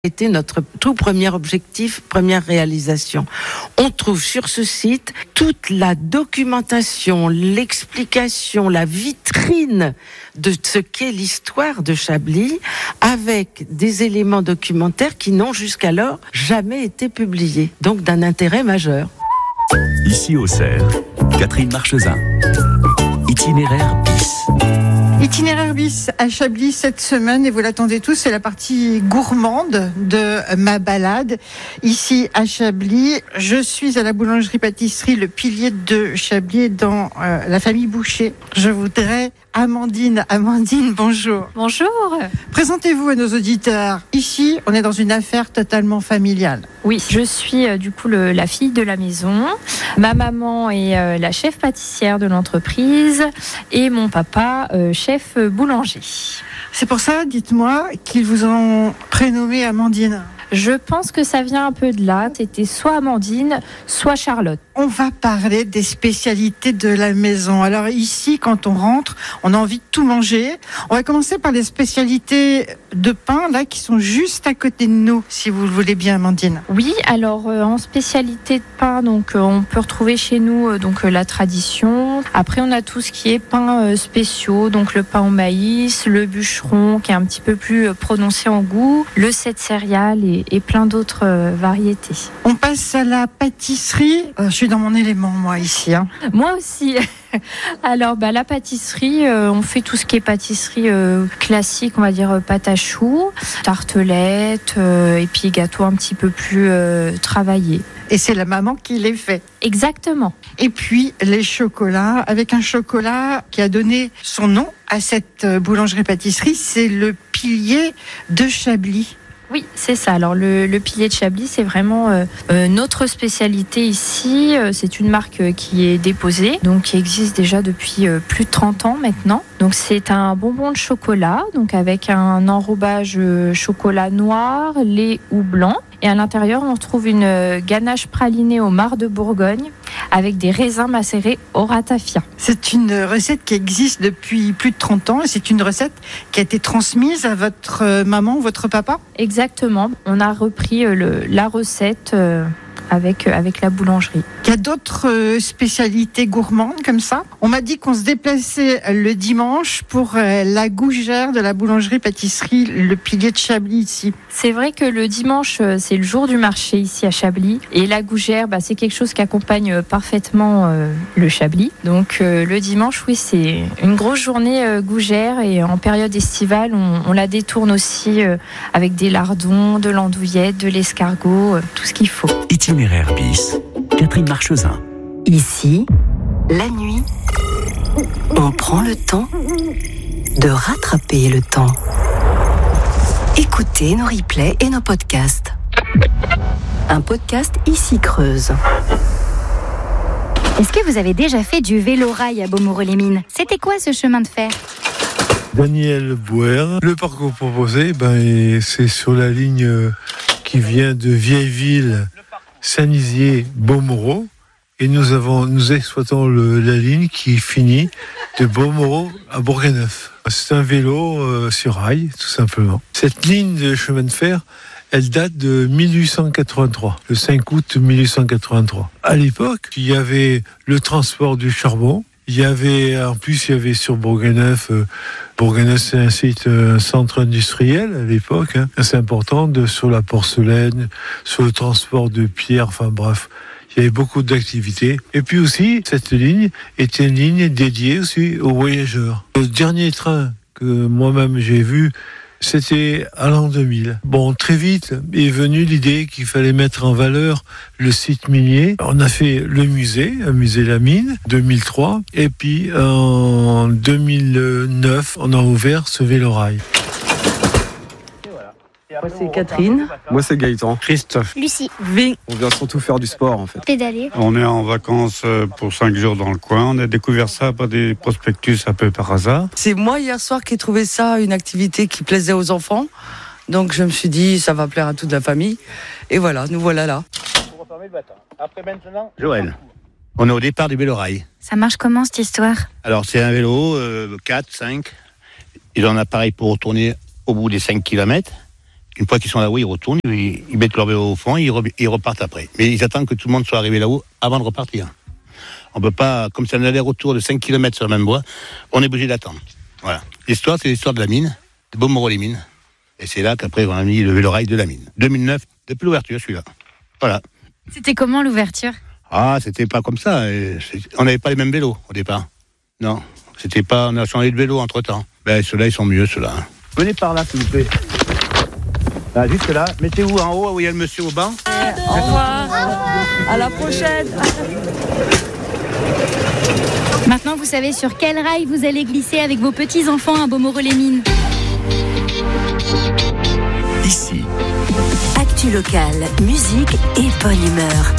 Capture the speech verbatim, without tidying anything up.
C'était notre tout premier objectif, première réalisation. On trouve sur ce site toute la documentation, l'explication, la vitrine de ce qu'est l'histoire de Chablis, avec des éléments documentaires qui n'ont jusqu'alors jamais été publiés, donc d'un intérêt majeur. Ici au Cerf, Catherine Marchesin. Itinéraire bis. Itinéraire bis à Chablis cette semaine, et vous l'attendez tous, c'est la partie gourmande de ma balade. Ici à Chablis, je suis à la boulangerie-pâtisserie Le Pilier de Chablis dans euh, la famille Boucher. Je voudrais Amandine. Amandine, bonjour. Bonjour. Présentez-vous à nos auditeurs. Ici, on est dans une affaire totalement familiale. Oui, je suis euh, du coup le, la fille de la maison. Ma maman est euh, la chef pâtissière de l'entreprise et mon papa euh, chef boulanger. C'est pour ça, dites-moi, qu'ils vous ont prénommé Amandine. Je pense que ça vient un peu de là. C'était soit Amandine, soit Charlotte. On va parler des spécialités de la maison. Alors ici, quand on rentre, on a envie de tout manger. On va commencer par les spécialités de pain, là, qui sont juste à côté de nous, si vous le voulez bien, Amandine. Oui, alors euh, en spécialité de pain, donc euh, on peut retrouver chez nous euh, donc euh, la tradition. Après, on a tout ce qui est pain euh, spéciaux, donc le pain au maïs, le bûcheron, qui est un petit peu plus euh, prononcé en goût, le sept céréales et, et plein d'autres euh, variétés. On passe à la pâtisserie. Euh, je suis dans mon élément, moi, ici. Hein. Moi aussi. Alors, bah, la pâtisserie, euh, on fait tout ce qui est pâtisserie euh, classique, on va dire euh, pâte à choux, tartelettes euh, et puis gâteaux un petit peu plus euh, travaillés. Et c'est la maman qui les fait. Exactement. Et puis les chocolats, avec un chocolat qui a donné son nom à cette boulangerie-pâtisserie, c'est le Pilier de Chablis. Oui, c'est ça. Alors le, le Pilier de Chablis, c'est vraiment euh, euh, notre spécialité ici. Euh, c'est une marque euh, qui est déposée, donc qui existe déjà depuis euh, plus de trente ans maintenant. Donc c'est un bonbon de chocolat, donc avec un enrobage euh, chocolat noir, lait ou blanc. Et à l'intérieur, on retrouve une euh, ganache pralinée au marc de Bourgogne avec des raisins macérés au ratafia. C'est une recette qui existe depuis plus de trente ans et c'est une recette qui a été transmise à votre maman ou votre papa ? Exactement. On a repris euh, le, la recette euh, avec, euh, avec la boulangerie. Il y a d'autres euh, spécialités gourmandes comme ça ? On m'a dit qu'on se déplaçait le dimanche pour euh, la gougère de la boulangerie-pâtisserie Le Pilier de Chablis ici. C'est vrai que le dimanche, euh, c'est le jour du marché ici à Chablis. Et la gougère, bah, c'est quelque chose qui accompagne euh, parfaitement euh, le Chablis. Donc euh, le dimanche, oui, c'est une grosse journée euh, gougère. Et en période estivale, on, on la détourne aussi euh, avec des lardons, de l'andouillette, de l'escargot, euh, tout ce qu'il faut. Itinéraire bis. Catherine Marchesin. Ici, la nuit, on prend le temps de rattraper le temps. Écoutez nos replays et nos podcasts. Un podcast Ici Creuse. Est-ce que vous avez déjà fait du vélo-rail à Beaumoreau-les-Mines ? C'était quoi ce chemin de fer ? Daniel Bouer. Le parcours proposé, ben, c'est sur la ligne qui vient de Vieilleville, Saint-Nizier, Beaumoreau. Et nous avons, nous exploitons le, la ligne qui finit de Beaumoreau à Bourganeuf. C'est un vélo euh, sur rail, tout simplement. Cette ligne de chemin de fer, elle date de mille huit cent quatre-vingt-trois, le cinq août mille huit cent quatre-vingt-trois. À l'époque, il y avait le transport du charbon. Il y avait, en plus, il y avait sur Bourganeuf, euh, Bourganeuf, c'est un site, un centre industriel à l'époque, hein, assez important, de, sur la porcelaine, sur le transport de pierres, enfin bref. Il y avait beaucoup d'activités. Et puis aussi, cette ligne était une ligne dédiée aussi aux voyageurs. Le dernier train que moi-même j'ai vu, c'était à l'an deux mille. Bon, très vite est venue l'idée qu'il fallait mettre en valeur le site minier. On a fait le musée, un musée La Mine, deux mille trois. Et puis, en deux mille neuf, on a ouvert ce vélorail. Moi, c'est Catherine. Moi, c'est Gaëtan. Christophe. Lucie. V. On vient surtout faire du sport, en fait. Pédaler. On est en vacances pour cinq jours dans le coin. On a découvert ça par des prospectus un peu par hasard. C'est moi, hier soir, qui ai trouvé ça une activité qui plaisait aux enfants. Donc, je me suis dit, ça va plaire à toute la famille. Et voilà, nous voilà là. Après maintenant, Joël. On est au départ du vélorail. Ça marche comment, cette histoire ? Alors, c'est un vélo, euh, quatre, cinq. Il a un appareil pour retourner au bout des cinq kilomètres. Une fois qu'ils sont là-haut, ils retournent, ils, ils mettent leur vélo au fond, ils, re, ils repartent après. Mais ils attendent que tout le monde soit arrivé là-haut avant de repartir. On peut pas, comme c'est un aller-retour de cinq kilomètres sur la même voie, on est obligé d'attendre. Voilà. L'histoire, c'est l'histoire de la mine, de Beaumoreau-les-Mines. Et c'est là qu'après, on a mis le vélorail de la mine. deux mille neuf, depuis l'ouverture, celui-là. Voilà. C'était comment l'ouverture? Ah, c'était pas comme ça. On n'avait pas les mêmes vélos au départ. Non. C'était pas, on a changé de vélo entre-temps. Ben, ceux-là, ils sont mieux, ceux-là. Venez par là, s'il vous plaît. Là, juste là. Mettez-vous en haut, où il y a le monsieur au banc. Au revoir. À la prochaine. Maintenant, vous savez sur quel rail vous allez glisser avec vos petits-enfants à Beaumoreau-les-Mines. Ici. Actu locale, musique et bonne humeur.